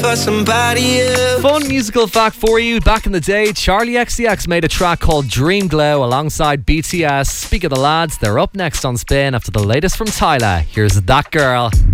for somebody else. Fun musical fact for you. Back in the day, Charlie XCX made a track called Dream Glow alongside BTS. Speak of the lads, they're up next on Spin after the latest from Tyler. Here's That Girl.